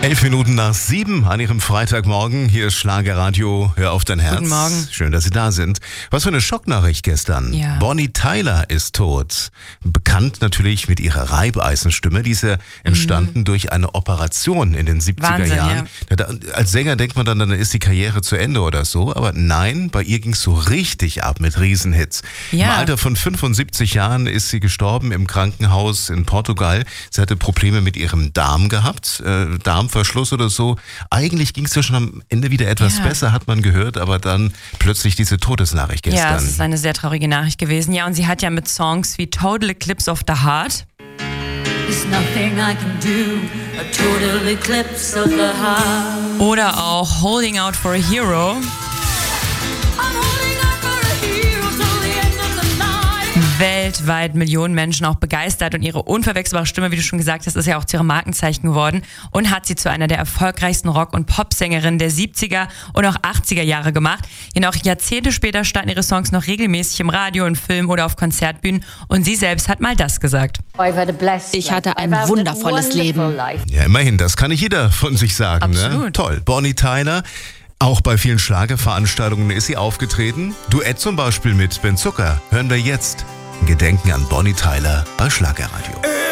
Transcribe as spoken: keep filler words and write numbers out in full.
Elf Minuten nach sieben an Ihrem Freitagmorgen. Hier ist Schlagerradio. Hör auf dein Herz. Guten Morgen. Schön, dass Sie da sind. Was für eine Schocknachricht gestern. Ja. Bonnie Tyler ist tot. Bekannt natürlich mit ihrer Reibeisenstimme. Die ist ja entstanden mhm. durch eine Operation in den siebziger Wahnsinn, Jahren. Ja. Da, als Sänger denkt man dann, dann ist die Karriere zu Ende oder so. Aber nein, bei ihr ging es so richtig ab mit Riesenhits. Ja. Im Alter von fünfundsiebzig Jahren ist sie gestorben im Krankenhaus in Portugal. Sie hatte Probleme mit ihrem Darm gehabt. Äh, Darmverschluss oder so. Eigentlich ging es ja schon am Ende wieder etwas Ja. besser, hat man gehört, aber dann plötzlich diese Todesnachricht gestern. Ja, es ist eine sehr traurige Nachricht gewesen. Ja, und sie hat ja mit Songs wie Total Eclipse of the Heart There's nothing I can do, a total eclipse of the heart. oder auch Holding Out for a Hero I'm holding out for a hero till the end of the night. weltweit Millionen Menschen auch begeistert, und ihre unverwechselbare Stimme, wie du schon gesagt hast, ist ja auch zu ihrem Markenzeichen geworden und hat sie zu einer der erfolgreichsten Rock- und Popsängerinnen der siebziger und auch achtziger Jahre gemacht. Ja, noch Jahrzehnte später standen ihre Songs noch regelmäßig im Radio, in Filmen oder auf Konzertbühnen, und sie selbst hat mal das gesagt. Ich hatte ein wundervolles Leben. Ja, immerhin, das kann nicht jeder von sich sagen. Absolut. Ne? Toll. Bonnie Tyler, auch bei vielen Schlagerveranstaltungen ist sie aufgetreten. Duett zum Beispiel mit Ben Zucker. Hören wir jetzt. Gedenken an Bonnie Tyler bei Schlagerradio.